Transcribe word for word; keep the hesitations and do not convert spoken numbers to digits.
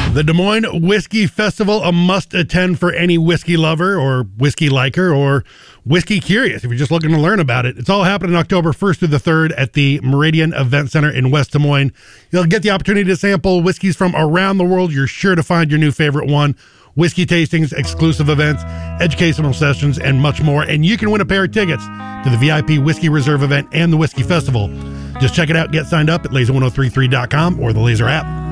The Des Moines Whiskey Festival, a must-attend for any whiskey lover or whiskey liker or whiskey curious if you're just looking to learn about it. It's all happening October first through the third at the Meridian Event Center in West Des Moines. You'll get the opportunity to sample whiskeys from around the world. You're sure to find your new favorite one. Whiskey tastings, exclusive events, educational sessions, and much more. And you can win a pair of tickets to the V I P Whiskey Reserve event and the Whiskey Festival. Just check it out. Get signed up at laser ten thirty-three dot com or the Laser app.